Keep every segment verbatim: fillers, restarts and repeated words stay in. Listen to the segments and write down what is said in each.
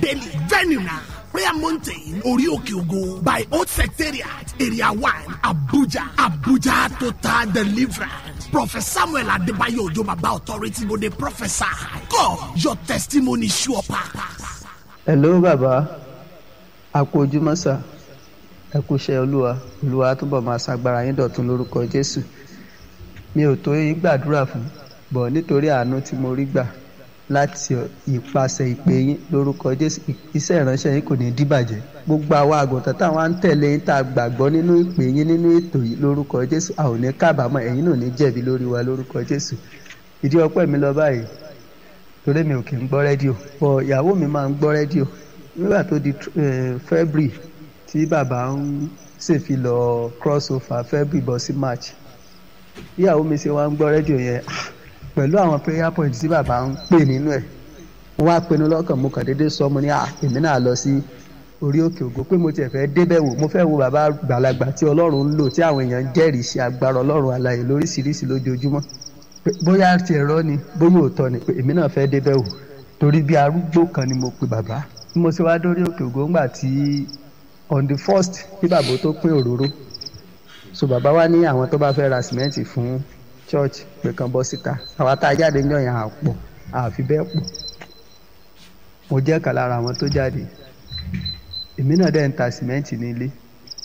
daily. Venue now. Prayer Mountain, Orioke Ogo, by Old Secretariat, Area one, Abuja. Abuja Total Deliverance. Prophet Samuel Adebayo Ojobaba Authority go dey prophesy. God, your testimony sure pass. Hello, Baba. Aku ojúmọ́ sà. Ẹ kú iṣẹ́ Olúwa. Olúwa túbọ̀ máa ṣagbára yín dọ̀tun lórúkọ Jésù. Mi ò tó yín gbàdúrà fún, bọ̀ nítorí àánú tí mo rí gbà láti ìpasẹ̀ ìpè yín lórúkọ Jésù. Iṣẹ́ ìránṣẹ́ yín kò ní díbàjẹ́. Gbogbo àwa àgùntàn táwọn ń tẹ̀lé yín tá a gbàgbọ́ nínú ìpè yín nínú ètò yìí lórúkọ Jésù. A ò ní kábàámọ̀, ẹ̀yin náà ò ní jẹ̀bi lórí wa lórúkọ Jésù. Ìdí ọpẹ́ mi lọ báyìí torí mi ò kì í gbọ́ rédíò. Bọ̀ ìyàwó mi máa ń gbọ́ rédíò. Nígbà tó di February tí bàbá ń ṣèfilọ̀ crossover February bọ̀ sí March, ìyàwó mi ṣe wá ń gbọ́ rédíò yẹn pẹ̀lú àwọn prayer point tí bàbá ń pè nínú ẹ̀. Mo wá pinnu lọ́kàn, mo kàn déédéé sọ mo ní à èmi náà lọ sí orí òkè ògo pé mo tiẹ̀ fẹ́ débẹ̀ wò, mo fẹ́ wo bàbá gbàlagbà tí Ọlọ́run ń lò tí àwọn èèyàn ń jẹ́rìí sí agbára Ọlọ́run alààyè lóríṣiríṣi lójoojúmọ́. Bóyá ti ẹ̀rọ ni bóyá òótọ́ ni pé èmi náà fẹ́ débẹ̀ wò torí bí arúgbó kan ni mo pe bàbá. Mo ṣe wá dórí òkè ògo ńgbà tí on the first tí bàbá tó pín òróró, so bàbá wa ní àwọn tó bá fẹ́ ra sìmẹ́ǹtì fún church pé kan bọ́ síta. Àwa tá a jáde ní ọ̀yàn àpọ̀ àfi bẹ́ẹ̀ pọ̀. Mo jẹ́ kan lára àwọn tó jáde. Èmi náà dẹ̀ ń ta sìmẹ́ǹtì ní ilé,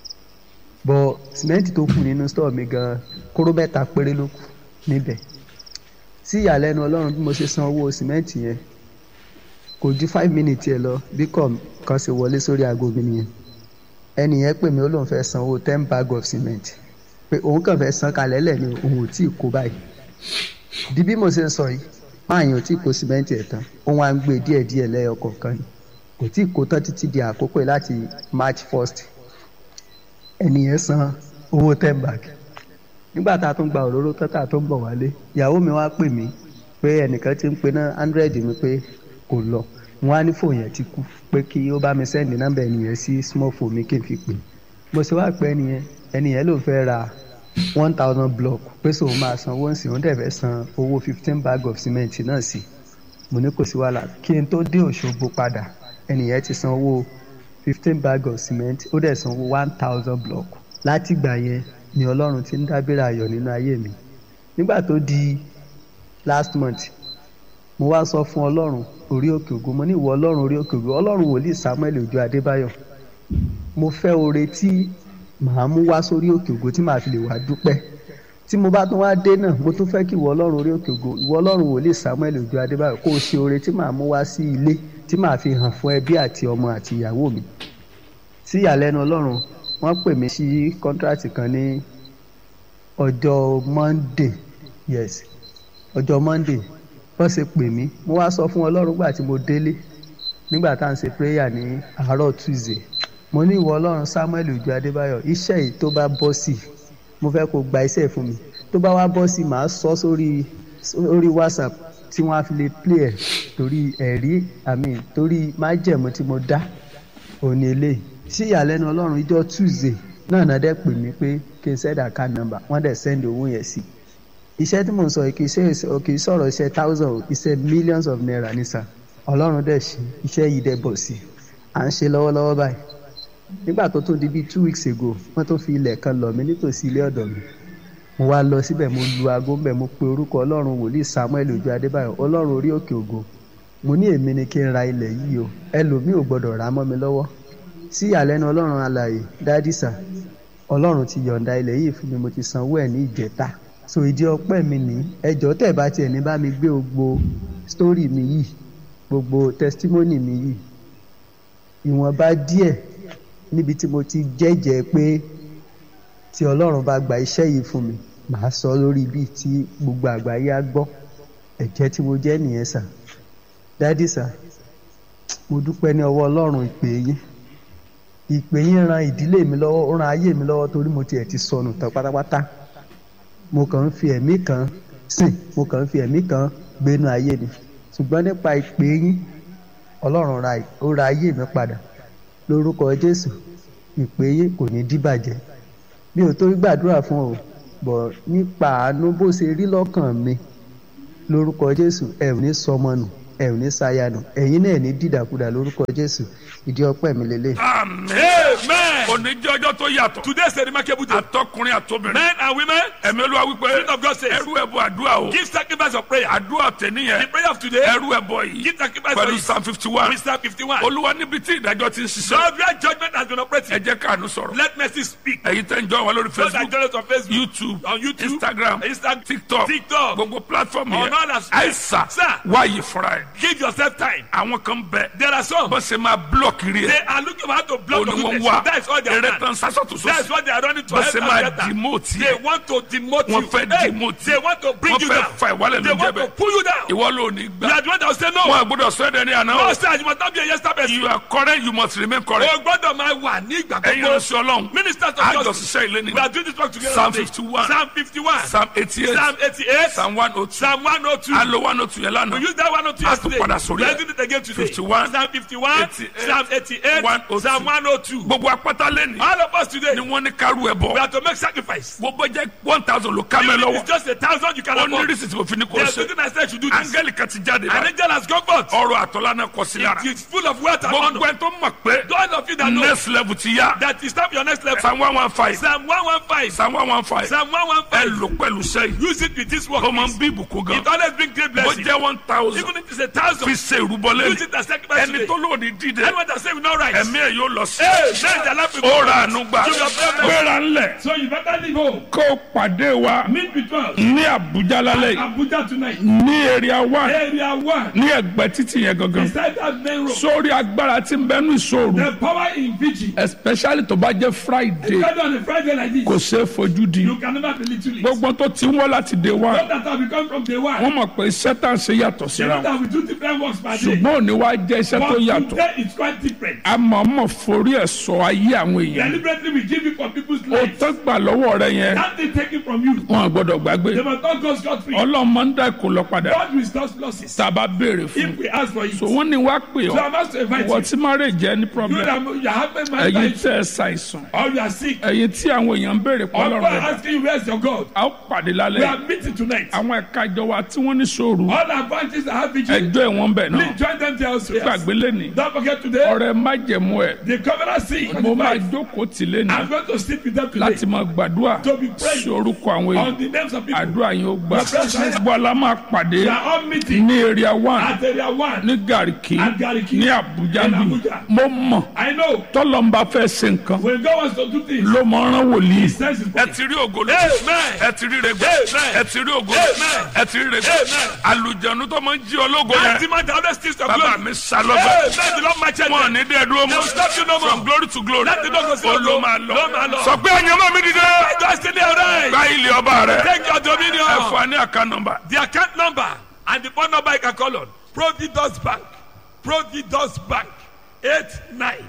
bọ̀ sìmẹ́ǹtì tó kù nínú store mi gan kóró mẹ́ta péré ló kù níbẹ̀. Sí ìyàlẹ́nu Ọlọ́run bí mo ṣe san owó sìmẹ́ǹtì yẹn kò ju five minutes ẹ lọ bí kan ṣe wọlé sórí aago mi nìyẹn. Ẹni yẹn pè mí ó lóun fẹ́ san owó ten bag of cement pé òun kàn fẹ́ san kalẹ̀ lẹ̀ ni òun ò tí ì kó báyìí. Di bí mo ṣe ń sọ yìí máa yàn ò tí ì kó cement ẹ̀ tán, òun á ń gbé díẹ̀ díẹ̀ lẹ́yọ kọ̀ọ̀kan ni kò tí ì kó tán títí di àkókò láti March first. Ẹni yẹn san owó ten bag. Nígbà tá a tún gba òróró tán tá a tún bọ̀ wálé, ìyàwó mi wá pè mí pé ẹnìkan ti ń pe ná hundred mi pé kò lọ. Wọ́n á ní fóònù yẹn ti kú pé kí ó bá mi send nọ́mbà ẹni yẹn sí small phone mi kí n fi pè. Mo ṣe wá pé ẹni yẹn ẹni yẹn ló fẹ́ ra one thousand block pé so máa san owó ǹsìn, òun dẹ̀ fẹ́ san owó fifteen bag of cement náà sí. Mo ní kò sí wàhálà. Kí n tó dé Òṣogbo padà ẹni yẹn ti san owó fifteen bag of cement, ó dẹ̀ san owó one thousand block. Láti ìgbà yẹn ni Ọlọ́run ti ń dábìrì ayọ̀ nínú ayé mi. Nígbà tó di last month mo wá sọ fún Ọlọ́run orí òkè ògo, mo ní ìwọ Ọlọ́run orí òkè ògo, Ọlọ́run wòlíì Samuel Òjó Adébáyọ̀, mo fẹ́ oore tí màá mú wá sórí òkè ògo tí màá fi lè wá dúpẹ́. Tí mo bá tún wá dé náà mo tún fẹ́ kí ìwọ Ọlọ́run orí òkè ògo, ìwọ Ọlọ́run wòlíì Samuel Òjó Adébáyọ̀ kó o ṣe oore tí màá mú wá sí ilé tí màá fi hàn fún ẹbí àti ọmọ àti ìyàwó mi. Sí ìyàlẹ́nu Ọlọ́run wọ́n pè mí sí kọ́ńtrátì kan ní ọjọ́ Monday, yes ọjọ́ Monday wọ́n ṣe pè mí. Mo wá sọ fún Ọlọ́run gbà tí mo délé nígbà tá à ń ṣe prayer ní àárọ̀ Tuesday, mo ní ìwọ Ọlọ́run Samuel Òjó Adébáyọ̀, iṣẹ́ yìí tó bá bọ́ sí mo fẹ́ kó gba iṣẹ́ fún mi. Tó bá wá bọ́ sí màá sọ sórí sórí WhatsApp tí wọ́n á fi lè play ẹ̀ torí ẹ̀rí àmì torí májẹ̀mú tí mo dá òní eléyìí. Sí ìyàlẹ́nu Ọlọ́run ìjọ Tuesday náà náà dẹ́ pè mí pé kí n send account number, wọ́n dẹ̀ send owó yẹn sí. Iṣẹ́ tí mò ń sọ yìí kì í sọ̀rọ̀ iṣẹ́ thousand, iṣẹ́ millions of naira ní sà. Ọlọ́run dẹ̀ ṣe iṣẹ́ yìí dẹ̀ bọ̀ sí. À ń ṣe lọ́wọ́lọ́wọ́ báyìí. Nígbà tó tún di bíi two weeks ago wọ́n tó fi ilẹ̀ kan lọ̀ mí nítòsí ilé ọ̀dọ̀ mi. Mo wá lọ síbẹ̀, mo lu aago ńbẹ̀, mo pe orúkọ Ọlọ́run wòlíì Samuel Òjó Adébáyọ̀, Ọlọ́run orí òkè ògo. Mo ní èmi ni kí n ra ilẹ̀ yìí o, ẹlòmíì ò gbọdọ̀ rà mọ́ mi lọ́wọ́. Sí ìyàlẹ́nu Ọlọ́run alààyè dádì sà, Ọlọ́run ti yọ̀ǹda ilẹ̀ yìí fún mi, mo ti sanwó ẹ̀ ní ìjẹta. So ìdí ọpẹ́ mi ní ẹjọ́ tẹ̀ bá tiẹ̀ ní bá mi gbé gbogbo story mi yìí, gbogbo testimony mi yìí, ìwọ̀nba díẹ̀ níbi tí mo ti jẹ́jẹ́ pé tí Ọlọ́run bá gba iṣẹ́ yìí fún mi màá sọ lórí bí tí gbogbo àgbáyé á gbọ́. Ẹ̀jẹ́ tí mo jẹ́ nìyẹn sà. Dádì sà, mo dúpẹ́ ní ọwọ́ Ọlọ́run ìpè yín. Ìpè yín ran ìdílé mi lọ́wọ́, ó ran ayé mi lọ́wọ́ torí mo tiẹ̀ ti sọnù tán pátápátá. Mo kàn ń fi ẹ̀mí kan sìn, mo kàn ń fi ẹ̀mí kan gbénu ayé mi. Ṣùgbọ́n nípa ìpè yín Ọlọ́run ra ó ra ayé mi padà lórúkọ Jésù. Ìpè yín kò ní díbàjẹ́. Mi ò tó gbàdúrà fún ọ bọ̀ nípa àánú bó ṣe rí lọ́kàn mi lórúkọ Jésù ẹ ò ní sọmọ nù. ẹ ò ní sáyànù ẹ̀yin náà ní dídàkudà lórúkọ Jésù ìdí ọpẹ́ mi lélẹ̀. Amen. Oníjọ́jọ́ tó yàtọ̀. Today is a remarkable day. Àtọkùnrin àtobìnrin. Men and women, Ẹ̀mí Olúwa wípé. Spirit of God says, ẹrú ẹbọ àdúrà o. give sacrifice of prayer. Àdúrà tẹ̀níyẹn. The prayer of today, Ẹrú ẹbọ yìí. give sacrifice for Pẹ̀lú it. Psalm fifty one. With Psalm fifty-one. Olúwa níbi tí ìdájọ́ ti ń ṣiṣẹ́. God, where judgment has been Ẹ operating, jẹ́ káàánú sọ̀rọ̀. let mercy speak. Ẹ̀yin tẹ́ ń jọ wa lórí Those that Facebook, join us on Facebook, YouTube, on YouTube, Instagram, Instagram, TikTok, TikTok, gbogbo platform on yẹn. all that- Àìsà Sir. wáyé fúnra ẹ̀. give yourself time. Àwọn kan bẹ. There are some, Bó ṣe máa blọ́ọ̀kì rí they ẹ̀. are looking for how to block the Òní wọ́n witness. wá. That is all they are Eré doing. tán sásọ̀tún That is sósì. what they are running to Bó help ṣe us máa better. demote They yẹn. want to demote Wọ́n you. fẹ́ Hey, demote they want to bring Wọ́n you fẹ́ down. fa ìwálẹ̀ They ló jẹ́ want to bẹ́ẹ̀. pull you down. Ìwọ ló ní You gbà. are the one that will say no. Wọ́n gbọ́dọ̀ sọ ẹ́ dẹ́ni àná. No, sir, you must not be a yes person. You are correct, you must remain correct. O gbọ́dọ̀ máa wà ní ìgbà Ẹ̀yin gbogbo. ìránṣẹ́ Ọlọ́run. Ministers of Àjọ justice. ṣiṣẹ́ ilé ni. We are doing this work together. Psalm today. fifty-one. Psalm fifty-one. Psalm eighty-eight. Psalm eighty-eight. Psalm one oh two. Psalm one oh two. A lo one oh two yẹn We lánàá. use that one oh two A tún yesterday. padà sórí We ẹ̀. are doing it again today. fifty-one. Psalm fifty-one. eighty-eight. Psalm eighty-eight. one oh two. Psalm one oh two. Gbogbo apáta lẹ́ni. All of us today, Ni wọ́n ní kárú ẹ̀ bọ̀. we have to make sacrifice. Gbogbo jẹ́ one thousand ló ká mẹ́ Even if lọ́wọ́. it's just a thousand, you can Ó ní afford. rísìtì òfin ní kò There's ṣe. something I said should do this. Áńgẹ́lì kan ti jáde An báyìí. angel has gone forth. Ọrọ̀ àtọ́lá náà kọ sí lára. It is full of wealth and Gbogbo honor. ẹ̀ tó mọ̀ pé Those of you that know next level ti yá. that is time for your next level. Psalm one one five. Psalm one one five. Psalm one one five. Psalm one one Ẹ five. lò pẹ̀lú sẹ́yìn. Use it with this work. Ó máa please. ń bí ìbùkún gan. It always brings great Bó blessing. jẹ́ one thousand. Even if it's a thousand, Fi ṣe ìrúbọ use lẹ́nu. it as sacrifice Ẹni today. tó lóòní dídẹ. Anyone that say we not right. Ẹ̀mí ẹ̀ yóò lọ sí. Hey, man, the life Ó ra àánú gbà. You have done well. Gbéra ńlẹ̀. So you better leave home. Kó o pàdé wa Meet with us. ní Àbújá lálẹ́ yìí. Abuja tonight. Ní area one. Area one. Ní ẹ̀gbẹ́ títì yẹn gangan. Beside that main road. Sórí agbára tí ń bẹnu ìṣòro. The power in vigil. Especially tó bá jẹ́ Friday. Especially on a Friday like this. Kò ṣeé fojú di. You can never be little it. Gbogbo tó ti ń wọ́ láti day one. Not that have become from day one. Wọ́n mọ̀ pé iṣẹ́ tá à ń ṣe yàtọ̀ You síra know wọn. that we do different works per day. Ṣùgbọ́n òní wá jẹ́ iṣẹ́ tó But yàtọ̀. today it's quite different. A mọ̀ mọ̀ forí ẹ̀ sọ ayé àwọn èèyàn. Deliberately we give it for people's Ó lives. tán gbà lọ́wọ́ rẹ yẹn. That they take it from you. Wọn gbọ́dọ̀ gbàgbé. They must not go scot free. Ọlọ́run máa ń dá ìkó lọ padà. God restores losses. Tá a bá béèrè fún. If we ask for it. So wọ́n ní wá pè So ọ́. I'm asked to invite Wọ́n you. tí marriage jẹ́ ní You problem. that you have a man Ẹ̀yin by tẹ́ ẹ ṣàìsàn. or you are sick. Ẹ̀yin tí àwọn èèyàn ń béèrè pọ̀ Or lọ́rùn God rẹ̀. asking you where's your God. A ó pàdé We lálẹ́. are meeting tonight. Àwọn ẹ̀ka ìjọ wa tí wọ́n ní sòrò. All our branches that have vigil. Ẹjọ́ ẹ̀ wọ́n bẹ̀ náà. Please join them there also. Gbàgbé lẹ́nìí. Don't forget today. Ọ̀rẹ́ májẹ̀mú ẹ̀. The covenant seed. Mo máa jókòó tì lẹ́nìí. I'm going to sleep with them today. Láti máa gbàdúrà To be praying sí orúkọ àwọn èèyàn. on the names of people. Àdúrà yín ó gbà. Your presence. Bọ́lá máa pàdé We are all meeting ní area one at area one. ní Gàríkì At Gariki. ní Àbújá In bí. Abuja. Mo mọ̀ I know tọ́lọ́mbà fẹ́ ṣe nǹkan when God wants to do things, ló mọ̀ rán wòlíì. He sends His Ẹ word. ti rí ògo lójú. Amen. Ẹ ti rí rẹgbẹ́. Amen. Ẹ ti rí ògo lójú. Amen. Ẹ ti rí rẹgbẹ́. Amen. Àlùjànnú tó máa ń jí ológo That yẹn. demon that always steals your Bàbá glory. mi sálọ́gbà. Amen. The Lord my child. Wọ́n ní dẹ́ dúró They will mọ́. stop you no more. From glory to glory. Let the Lord go see your Ó ló glory. máa Ló máa lọ. lọ. Sọ pé ẹ̀yin ọmọ mi dìde. Just stay there, right? Gba ilé ọba rẹ̀. Take your dominion. Ẹ fún wa ní àká nọ́mbà. The account number and the phone number you can call on. Providence Bank. Providence Bank. Eight nine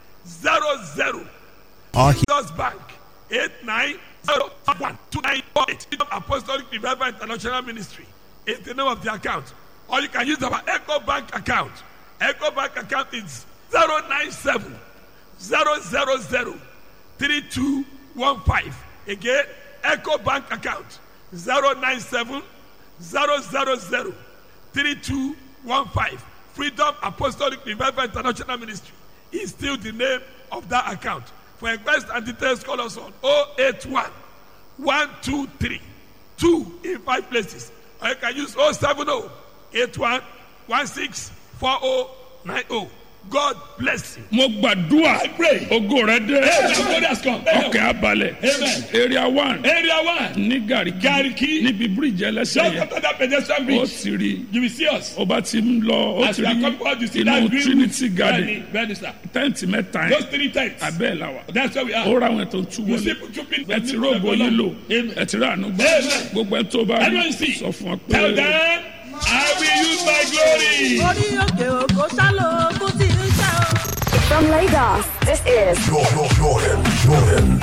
zero zero. Providence Bank. Eight nine zero one two nine four eight. Apostolic Revival International Ministry is the name of the account. Or you can use our Echo Bank account. Echo Bank account is zero nine seven zero zero zero three two one five. Again, Echo Bank account zero nine seven zero zero zero three two one five. Freedom Apostolic Revival International Ministry is still the name of that account. For inquiries and details, call us on zero eight one one two three two in five places. Or you can use zero seven zero eight one one six four zero nine zero. God bless you. Mo gbàdúrà. I pray. Ògo rẹ dé. Hey, the God has come. Ọkẹ́ abalẹ̀. Amen. Area one Area one. ní Gàríkì. Gariki. Níbi bíríìjì ẹlẹ́sẹ̀ Just yẹn. after that pedestrian Ó bridge, ti rí. you will see us. Ó bá ti ń lọ. Ó As ti we are rí coming out, you see inú that green Trinity roof. Garden. Bẹ́ẹ̀ni, bẹ́ẹ̀ni sir. Tẹ́ǹtì mẹ́ta Those yẹn. three tents. Abẹ́ ẹ̀ la wà. That's where we are. Ó ra àwọn ètò tú You see wọlé. trooping. Ẹ ti rógo yín lò. Amen. Ẹ ti rí àánú gbọ́. Amen. Gbogbo ẹ tó bá rí. Everyone see. Sọ fún ọ Tell pé. them, I will use my glory. orí òkè òkò sálọ ogún tí ń ṣe o. From Lagos, this is Jordan, Jordan, Jordan.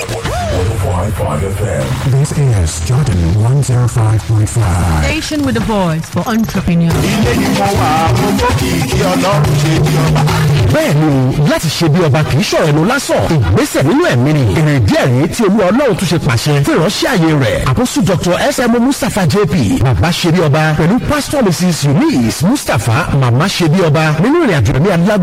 one oh five point five F M. This is Jordan one oh five point five. Station with a voice for entrepreneurs. Ilé ni mo wà, mo mọ kìkì Ọlọ́run ṣe di ọba. bẹ́ẹ̀ ni láti ṣe bí ọba kì í ṣọ̀rọ̀ ẹnu lásán ìgbésẹ̀ nínú ẹ̀mí ni èrè díẹ̀ rí tí olú ọlọ́run tún ṣe pàṣẹ fún ìránṣẹ́ àyè rẹ̀ àpọ́sù dr s m mustapha jp bàbá ṣe bí ọba pẹ̀lú pastor mrs eunice mustapha màmá ṣe bí ọba nínú ìrìn àjò ẹ̀mí alágbó